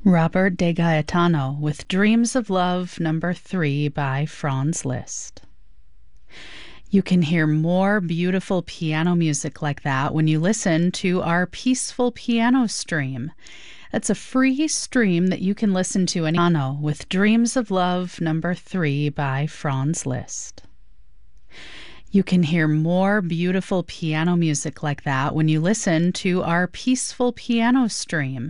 Robert de Gaetano with Dreams of Love Number 3 by Franz Liszt. You can hear more beautiful piano music like that when you listen to our Peaceful Piano stream. That's a free stream that you can listen to anytime with Dreams of Love Number 3 by Franz Liszt. You can hear more beautiful piano music like that when you listen to our Peaceful Piano stream.